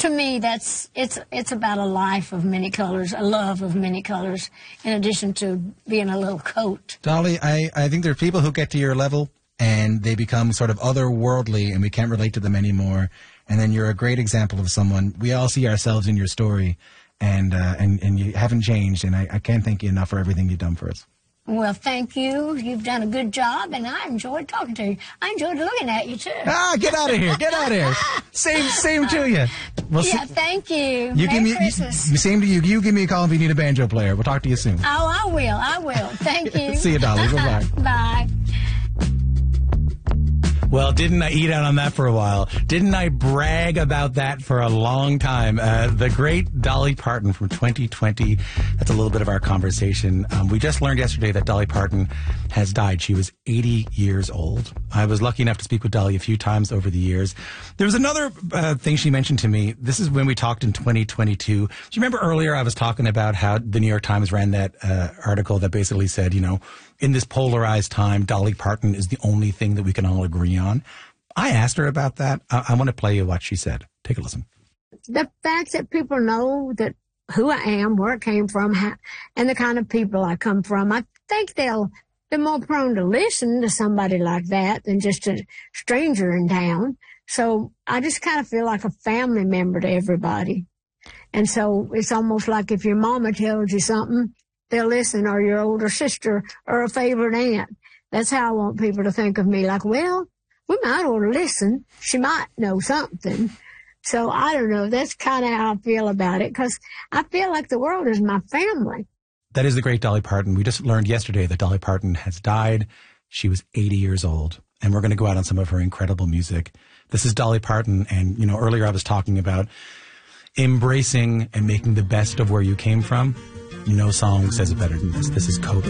to me, it's about a life of many colors, a love of many colors, in addition to being a little coat. Dolly, I think there are people who get to your level and they become sort of otherworldly and we can't relate to them anymore. And then you're a great example of someone. We all see ourselves in your story, and you haven't changed. And I can't thank you enough for everything you've done for us. Well, thank you. You've done a good job, and I enjoyed talking to you. I enjoyed looking at you, too. Get out of here. Get out of here. Same to you. Well, yeah, thank you. Merry Christmas. Same to you. You give me a call if you need a banjo player. We'll talk to you soon. Oh, I will. Thank you. See you, Dolly. Bye-bye. Bye. Well, didn't I eat out on that for a while? Didn't I brag about that for a long time? The great Dolly Parton from 2020. That's a little bit of our conversation. We just learned yesterday that Dolly Parton has died. She was 80 years old. I was lucky enough to speak with Dolly a few times over the years. There was another thing she mentioned to me. This is when we talked in 2022. Do you remember earlier I was talking about how the New York Times ran that article that basically said, in this polarized time, Dolly Parton is the only thing that we can all agree on. I asked her about that. I want to play you what she said. Take a listen. The fact that people know that who I am, where I came from, and the kind of people I come from, I think they're more prone to listen to somebody like that than just a stranger in town. So I just kind of feel like a family member to everybody. And so it's almost like if your mama tells you something, they'll listen, or your older sister, or a favorite aunt. That's how I want people to think of me, like, well, we might ought to listen. She might know something. So I don't know. That's kind of how I feel about it, because I feel like the world is my family. That is the great Dolly Parton. We just learned yesterday that Dolly Parton has died. She was 80 years old. And we're going to go out on some of her incredible music. This is Dolly Parton. And, earlier I was talking about embracing and making the best of where you came from. No song says it better than this. This is Kobe.